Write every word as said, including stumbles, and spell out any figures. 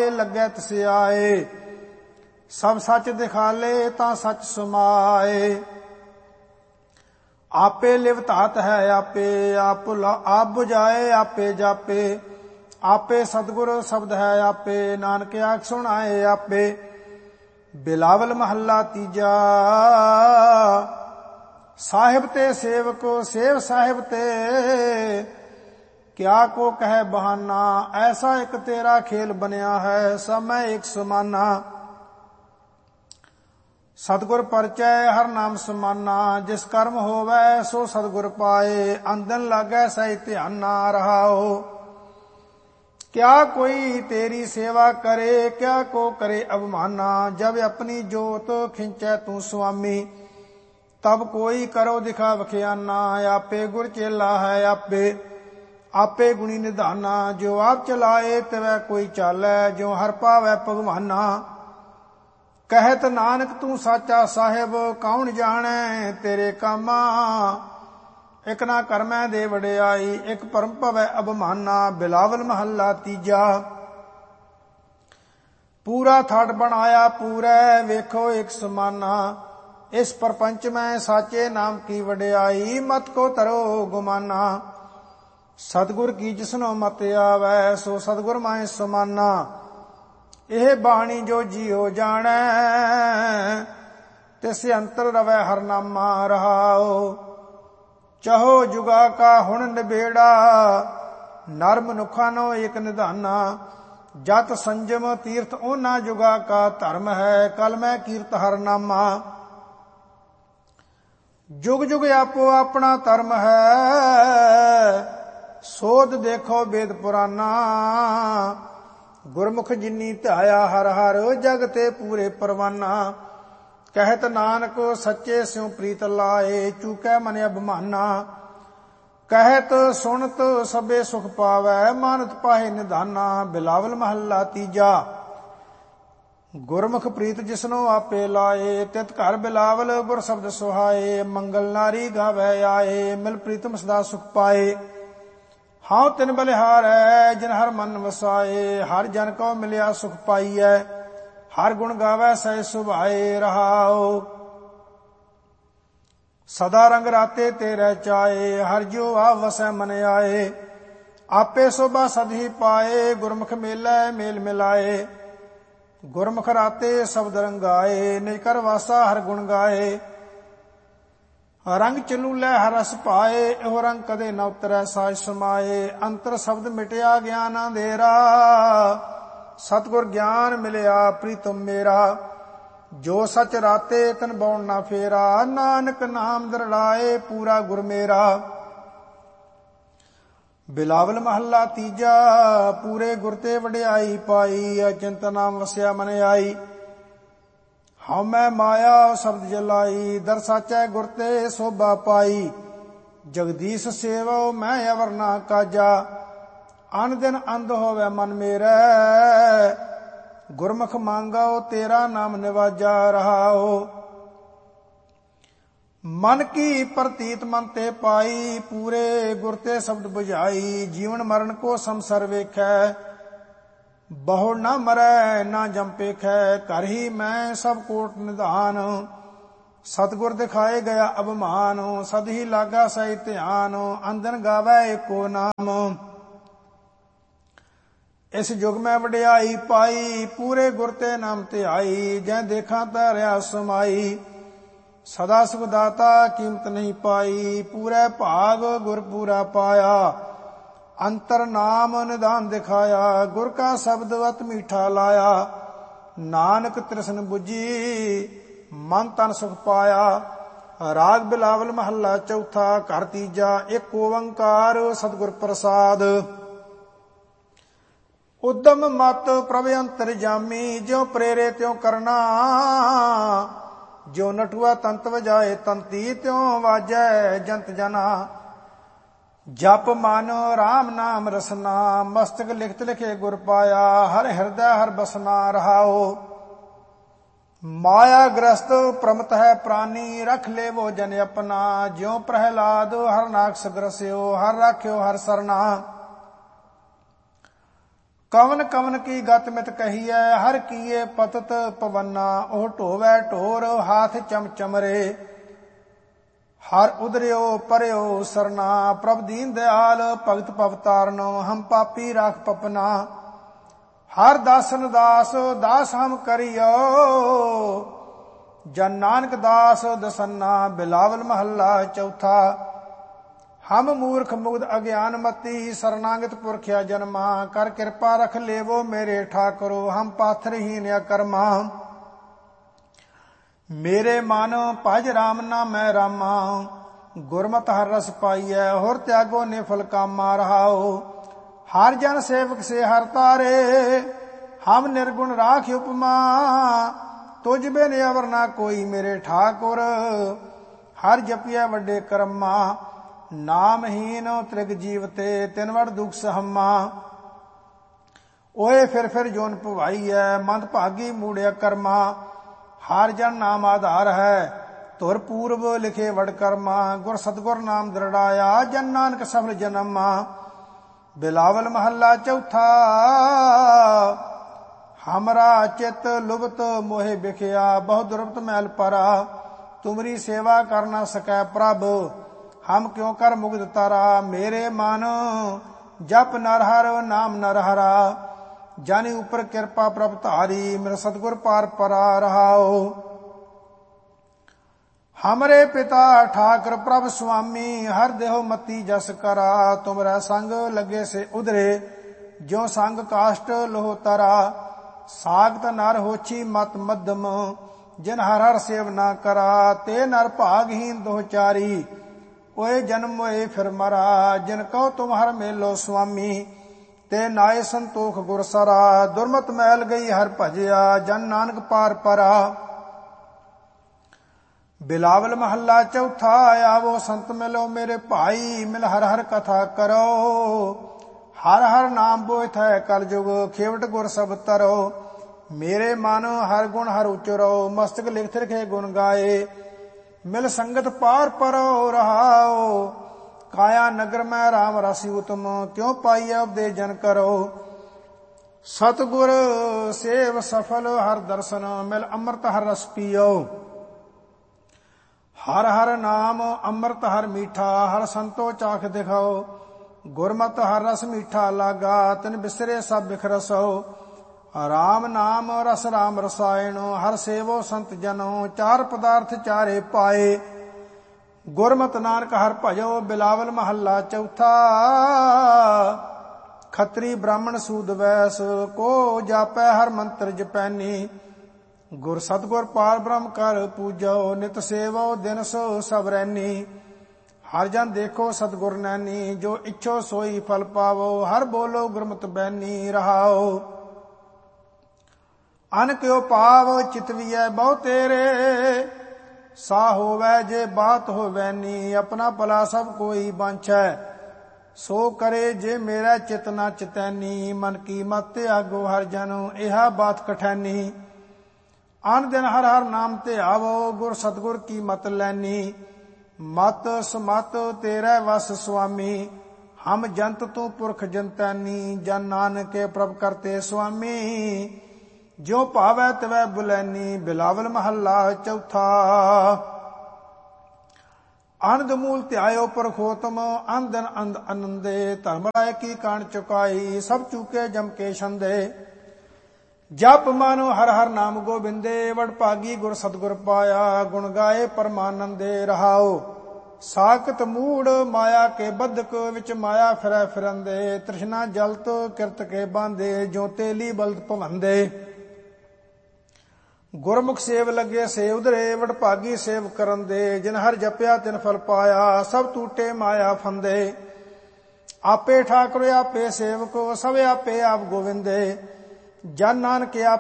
पाए लगे तिस आए। सब सच दिखाले तां सच समाए। आपे लिवतात है आपे आप आप बुझाए आपे जापे। आपे सतगुर शब्द है आपे नानक आख सुनाए आपे। बिलावल महला तीजा साहिब ते सेवक सेव साहिब ते क्या को कहे बहाना। ऐसा एक तेरा खेल बनिया है सब मैं एक समाना। सतगुर परचय हर नाम समाना। जिस कर्म होवै सो सतगुर पाए। अंदन लागै सही ध्यान ना रहाओ। क्या कोई तेरी सेवा करे क्या को करे अवमाना। जब अपनी जोत खिंचै तू स्वामी तब कोई करो दिखा बखियाना। आपे गुर चेला है आपे आपे गुणी निधाना। जो आप चलाए तवै कोई चालै जो हर पावै भगवाना। कहत नानक तू साचा साहिब कौन जाने तेरे कामा। एक ना करमै दे वडियाई एक परम भवै अबमाना। बिलावल महला तीजा पूरा थाट बनाया पूरै वेखो एक समाना। इस परपंच में साचे नाम की वडियाई मत को तरो गुमाना। सतगुर की जिसनो मत आवै सो सतगुर माए समाना। ਇਹ ਬਾਣੀ ਜੋ ਜੀਓ ਜਾਣੈ ਤਿਸ ਅੰਤਰ ਰਵੈ ਹਰਨਾਮਾ ਰਹਾਓ। ਚਹੋ ਜੁਗਾ ਕਾ ਹੁਣ ਨਿਬੇੜਾ ਨਰ ਮਨੁੱਖਾਂ ਨੋ ਏਕ ਨਿਧਾਨਾ। ਜਤ ਸੰਜਮ ਤੀਰਥ ਉਹਨਾਂ ਜੁਗਾ ਕਾ ਧਰਮ ਹੈ ਕਲ ਮੈਂ ਕੀਰਤ ਹਰਨਾਮਾ। ਜੁਗ ਜੁਗ ਆਪੋ ਆਪਣਾ ਧਰਮ ਹੈ ਸੋਧ ਦੇਖੋ ਵੇਦ ਪੁਰਾਨਾ। ਗੁਰਮੁਖ ਜਿਨੀ ਧਿਆਇਆ ਹਰ ਹਰ ਜਗ ਤੇ ਪੂਰੇ ਪਰਵਾਨਾ। ਕਹਿਤ ਨਾਨਕ ਸੱਚੇ ਸਿਉ ਪ੍ਰੀਤ ਲਾਏ ਚੂਕੈ ਮਨ ਅਭਮਾਨਾ। ਕਹਿਤ ਸੁਣਤ ਸਭੇ ਸੁਖ ਪਾਵੈ ਮਾਨਤ ਪਾਹੇ ਨਿਧਾਨਾ। ਬਿਲਾਵਲ ਮਹੱਲਾ ਤੀਜਾ ਗੁਰਮੁਖ ਪ੍ਰੀਤ ਜਿਸਨੋ ਆਪੇ ਲਾਏ ਤਿਤ ਘਰ ਬਿਲਾਵਲ ਗੁਰ ਸ਼ਬਦ ਸੁਹਾਏ। ਮੰਗਲ ਨਾਰੀ ਗਾਵੈ ਆਏ ਮਿਲ ਪ੍ਰੀਤਮ ਸਦਾ ਸੁਖ ਪਾਏ। हाउ तिन बलिहार है जिन हर मन वसाए। हर जन को मिलिया सुख पाईऐ हर गुण गावै सह सुभाए रहाओ। सदा रंग राते तेरे चाए हर जो आ वसै मन आए। आपे शोभा सद ही पाए गुरमुख मेलै मेल मिलाए। गुरमुख राते शब्द रंगाए निज कर वासा हर गुण गाए। रंग चलूलै हर रस पाए एहो रंग कदे न उतरै साज समाए। अंतर शब्द मिटिया ज्ञान अंधेरा सतगुर ज्ञान मिलिया प्रीतम मेरा। जो सच राते तन बौण ना फेरा नानक नाम दरड़ाए पूरा गुर मेरा। बिलावल महला तीजा पूरे गुर ते वडियाई पाई। अचिंत नाम वसिया मन आई हਉ ਮੈਂ ਮਾਇਆ ਸ਼ਬਦ ਜਲਾਈ। ਦਰ ਸਾਚੈ ਗੁਰ ਤੇ ਸੋਭਾ ਪਾਈ ਜਗਦੀਸ਼ ਸੇਵੋ ਮੈਂ ਅਵਰ ਨਾ ਕਾਜਾ। ਅਨ ਦਿਨ ਅੰਧ ਹੋਵੇ ਮਨ ਮੇਰਾ ਗੁਰਮੁਖ ਮੰਗੋ ਤੇਰਾ ਨਾਮ ਨਿਵਾਜਾ ਰਹਾਓ। ਮਨ ਕੀ ਪ੍ਰਤੀਤ ਮਨ ਤੇ ਪਾਈ ਪੂਰੇ ਗੁਰ ਤੇ ਸ਼ਬਦ ਬੁਝਾਈ। ਜੀਵਨ ਮਰਨ ਕੋ ਸੰਸਰ ਵੇਖੈ बहु न मरै ना जंपेखै कर ही मैं सब कोट निधान। सतगुर दिखाए गया अभिमान सद ही लागा सही ध्यान। अंदन गावै एको नाम इस युग में वडियाई पाई पूरे गुर ते नाम ध्याई। जै देखा तारिया समाई सदा सुख दाता कीमत नहीं पाई। पूरे भाग गुर पूरा पाया अंतर नाम निधान दिखाया। गुर का शब्द अत मीठा लाया नानक तृष्ण बुझी मन तन सुख पाया। राग बिलावल महला चौथा घर तीजा एक ओंकार सतगुर प्रसाद। उद्दम मत प्रभ अंतर जामी ज्यों प्रेरे त्यों करना। ज्यों नटुआ तंत वजाए तंती त्यों वाजै जंत जना। जप मानो राम नाम रसना मस्तक लिखत लिखे गुर पाया। हर हृदय हर बसना रहाओ। माया ग्रस्त प्रमत है प्राणी रख ले वो जन अपना। ज्यों प्रहलाद हर नाक्ष ग्रस्यो हर राख्यो हर सरना। ਕਵਨ ਕਵਨ ਕੀ ਗਤ ਮਿਤ ਕਹੀਐ, ਹਰ ਕੀਏ ਪਤਤ ਪਵੰਨਾ। ਉਹ ਢੋਵੈ ਢੋਰ ਹਾਥ ਚਮਚਮਰੇ, ਹਰ ਉਦਰਿਓ ਪਰਿਓ ਸਰਨਾ। ਪ੍ਰਭ ਦੀਨ ਦਿਆਲ ਭਗਤ ਪਵਤਾਰਨੋ, ਹਮ ਪਾਪੀ ਰਾਖ ਪਪਨਾ। ਹਰ ਦਾਸਨ ਦਾਸ ਦਾਸ ਹਮ ਕਰਿਓ, ਜਨ ਨਾਨਕ ਦਾਸ ਦਸੰਨਾ। ਬਿਲਾਵਲ ਮਹੱਲਾ ਚੌਥਾ। ਹਮ ਮੂਰਖ ਮੁਗਧ ਅਗਿਆਨ ਮਤੀ, ਸਰਨਾਗਤ ਪੁਰਖਿਆ ਜਨਮਾ। ਕਰ ਕਿਰਪਾ ਰਖ ਲੇਵੋ ਮੇਰੇ ਠਾਕੁਰੋ, ਹਮ ਪਾਥਰਹੀਨ ਅਕਰਮਾ। ਮੇਰੇ ਮਨ ਭਜ ਰਾਮ ਨਾਮੈ ਰਾਮਾ, ਗੁਰਮਤਿ ਹਰ ਰਸ ਪਾਈਐ। ਹੋਰ ਤਿਆਗੋ ਨਿਫਲ ਕਾਮਾ ਰਹਾਓ, ਹਰ ਜਨ ਸੇਵਕ ਸੇ ਹਰ ਤਾਰੇ। ਹਮ ਨਿਰਗੁਣ ਰਾਖ ਉਪਮਾ, ਤੁਝ ਬਿਨ ਅਵਰ ਨਾ ਕੋਈ ਮੇਰੇ ਠਾਕੁਰ। ਹਰ ਜਪਿਐ ਵੱਡੇ ਕਰਮਾ, ਨਾਮਹੀਨ ਤ੍ਰਿਗ ਜੀਵਤੇ। ਤਿਨ ਵੜ ਦੁਖ ਸਹਮਾ, ਓਏ ਫਿਰ ਫਿਰ ਜੋਨ ਭਵਾਈਐ। ਮੰਦ ਭਾਗੀ ਮੂੜਿਆ ਕਰਮਾ, ਹਰ ਜਨ ਨਾਮ ਆਧਾਰ ਹੈ। ਧੁਰ ਪੂਰਬ ਲਿਖੇ ਵਡ ਕਰਮਾ, ਗੁਰ ਸਤਗੁਰ ਨਾਮ ਦ੍ਰਿੜਾਇਆ। ਜਨ ਨਾਨਕ ਸਫਲ ਜਨਮਾ। ਬਿਲਾਵਲ ਮਹੱਲਾ ਚੌਥਾ। ਹਮਰਾ ਚਿਤ ਲੁਭਤ ਮੋਹਿ ਬਿਖਿਆ, ਬਹੁ ਦੁਰਬਤ ਮੈਲ ਪਰਾ। ਤੁਮਰੀ ਸੇਵਾ ਕਰ ਨਾ ਸਕੈ ਪ੍ਰਭ, ਹਮ ਕਿਉ ਕਰ ਮੁਗਧ ਤਾਰਾ। ਮੇਰੇ ਮਨ ਜਪ ਨਰ ਹਰ ਨਾਮ ਨਰ ਹਰਾ, ਜਾਨੀ ਉਪਰ ਕਿਰਪਾ ਪ੍ਰਭ ਧਾਰੀ। ਮੇਰਾ ਸਤਿਗੁਰ ਪਾਰ ਪਰਾ ਰਹਾਓ। ਹਮਰੇ ਪਿਤਾ ਠਾਕਰ ਪ੍ਰਭ ਸੁਆਮੀ, ਹਰ ਦੇਹੁ ਮਤੀ ਜਸ ਕਰਾ। ਤੁਮਰਾ ਸੰਗ ਲਗੇ ਸੇ ਉਧਰੇ, ਜਿਉ ਸੰਗ ਕਾਸ਼ਟ ਲੋਹ ਤਰਾ। ਸਾਗਤ ਨਰ ਹੋਛੀ ਮਤ ਮੱਧਮ, ਜਿਨ ਹਰ ਹਰ ਸੇਵ ਨਾ ਕਰਾ। ਤੇ ਨਰ ਭਾਗਹੀਨ ਦੋਹ ਚਾਰੀ, ਓਏ ਜਨਮ ਓਏ ਫਿਰ ਮਰਾ। ਜਿਨ ਕਹੋ ਤੁਮ ਹਰ ਮੇਲੋ ਸੁਆਮੀ, ਤੇ ਨਾਏ ਸੰਤੋਖ ਗੁਰ ਸਰਾ। ਦੁਰਮਤ ਮੈਲ ਗਈ ਹਰ ਭਜਿਆ, ਜਨ ਨਾਨਕ ਪਾਰ ਪਰਾ। ਬਿਲਾਵਲ ਮਹੱਲਾ ਚੌਥਾ। ਆਵੋ ਸੰਤ ਮਿਲੋ ਮੇਰੇ ਭਾਈ, ਮਿਲ ਹਰ ਹਰ ਕਥਾ ਕਰੋ। ਹਰ ਹਰ ਨਾਮ ਬੋਇਥ ਹੈ ਕਲ ਜੁਗ, ਖੇਵਟ ਗੁਰ ਸਭ ਤਰੋ। ਮੇਰੇ ਮਨ ਹਰ ਗੁਣ ਹਰ ਉਚਰੋ, ਮਸਤਕ ਲਿਖਤ ਲਿਖੇ ਗੁਣ ਗਾਏ। ਮਿਲ ਸੰਗਤ ਪਾਰ ਪਰੋ ਰਹਾਓ, ਕਾਇਆ ਨਗਰ ਮੈਂ ਰਾਮ ਰਸੀ ਉਤਮ। ਕਿਉ ਪਾਈਐ ਉਪਦੇ ਜਨ ਕਰੋ, ਸਤਿਗੁਰ ਸੇਵ ਸਫਲ ਹਰ ਦਰਸ਼ਨ। ਮਿਲ ਅੰਮ੍ਰਿਤ ਹਰ ਰਸ ਪੀਓ, ਹਰ ਹਰ ਨਾਮ ਅੰਮ੍ਰਿਤ ਹਰ ਮੀਠਾ। ਹਰ ਸੰਤੋ ਚਾਖ ਦਿਖਾਓ, ਗੁਰਮਤਿ ਹਰ ਰਸ ਮੀਠਾ ਲਾਗਾ। ਤਿਨ ਬਿਸਰੇ ਸਭ ਬਿਖਰਸੋ, ਰਾਮ ਨਾਮ ਰਸ ਰਾਮ ਰਸਾਇਣ। ਹਰ ਸੇਵੋ ਸੰਤ ਜਨੋ, ਚਾਰ ਪਦਾਰਥ ਚਾਰੇ ਪਾਏ। ਗੁਰਮਤਿ ਨਾਨਕ ਹਰ ਭਜੋ। ਬਿਲਾਵਲ ਮਹੱਲਾ ਚੌਥਾ। ਖੱਤਰੀ ਬ੍ਰਾਹਮਣ ਸੂਦ ਵੈਸ, ਕੋ ਜਾਪੈ ਹਰ ਮੰਤਰ ਜਪੈਨੀ। ਗੁਰ ਸਤਗੁਰ ਪਾਰ ਬ੍ਰਹਮ ਕਰ ਪੂਜੋ, ਨਿਤ ਸੇਵੋ ਦਿਨ ਸੋ ਸਭ ਰੈਨੀ। ਹਰ ਜਨ ਦੇਖੋ ਸਤਗੁਰ ਨੈਨੀ, ਜੋ ਇੱਛੋ ਸੋਈ ਫਲ ਪਾਵੋ। ਹਰ ਬੋਲੋ ਗੁਰਮਤਿ ਬੈਨੀ ਰਹਾਓ, ਅਨ ਕਿਉ ਪਾਵ ਚਿਤਵੀਐ ਬਹੁ ਤੇਰੇ। ਸਾ ਹੋਵੈ ਜੇ ਬਾਤ ਹੋਵੈ ਨੀ, ਆਪਣਾ ਭਲਾ ਸਭ ਕੋਈ ਬਾਂਛੈ। ਸੋ ਕਰੇ ਜੇ ਮੇਰਾ ਚਿਤ ਨਾ ਚਿਤੈਨੀ। ਮਨ ਕੀ ਮਤ ਆਗੋ ਹਰ ਜਨ, ਇਹਾ ਬਾਤ ਕਠੈਨੀ। ਅਨ ਦਿਨ ਹਰ ਹਰ ਨਾਮ ਤੇ ਆਵੋ, ਗੁਰ ਸਤਗੁਰ ਕੀ ਮਤ ਲੈਨੀ। ਮਤ ਸਮਤ ਤੇਰੇ ਵਸ ਸੁਆਮੀ, ਹਮ ਜੰਤ ਤੂੰ ਪੁਰਖ ਜੰਤੈਨੀ। ਜਨ ਨਾਨਕੇ ਪ੍ਰਭ ਕਰਤੇ ਸੁਆਮੀ, ਜਿਉ ਭਾਵੈ ਤਿਵੈ ਬੁਲੈਨੀ। ਬਿਲਾਵਲ ਮਹੱਲਾ ਚੌਥਾ। ਅਨੰਦ ਮੂਲ ਧਿਆਇਓ ਪਰਖੋਤਮ, ਅਨ ਦਿਨ ਅੰਦ ਅਨੰਦੇ। ਧਰਮ ਰਾਏ ਕੀ ਕਾਣ ਚੁਕਾਈ, ਸਭ ਚੂਕੇ ਜਮ ਕੇ ਛੰਦੇ। ਜਪ ਮਾਨੋ ਹਰ ਹਰ ਨਾਮ ਗੋਬਿੰਦੇ, ਵਡ ਭਾਗੀ ਗੁਰ ਸਤਗੁਰ ਪਾਇਆ। ਗੁਣ ਗਾਏ ਪਰਮਾਨੰਦੇ ਰਹਾਓ, ਸਾਕਤ ਮੂੜ ਮਾਇਆ ਕੇ ਬੱਧਕ। ਵਿੱਚ ਮਾਇਆ ਫਿਰੈ ਫਿਰੰਦੇ, ਤ੍ਰਿਸ਼ਨਾ ਜਲਤ ਕਿਰਤ ਕੇ ਬਾਂਦੇ। ਜੋ ਤੇਲੀ ਬਲਦ ਭਵੰਦੇ, ਗੁਰਮੁਖ ਸੇਵ ਲੱਗੇ ਸੇ ਉਧਰੇ। ਵਡ ਭਾਗੀ ਸੇਵ ਕਰਨ ਦੇ, ਜਿਨ ਹਰ ਜਪਿਆ ਤਿਨ ਫਲ ਪਾਇਆ। ਸਭ ਟੂਟੇ ਮਾਇਆ ਫੰਦੇ, ਆਪੇ ਠਾਕੁਰ ਆਪੇ ਸੇਵਕੋ। ਸਭ ਆਪੇ ਆਪ ਗੋਵਿੰਦੇ, ਜਨ ਨਾਨਕ